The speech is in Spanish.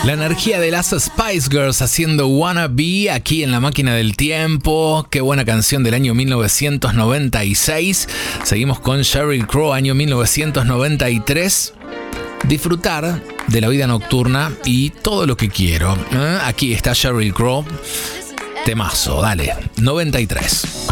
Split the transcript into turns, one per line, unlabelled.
La energía de las Spice Girls haciendo Wanna Be aquí en La Máquina del Tiempo. Qué buena canción del año 1996. Seguimos con Sheryl Crow, año 1993. Disfrutar de la vida nocturna y todo lo que quiero. Aquí está Sheryl Crow. Temazo, dale. 93.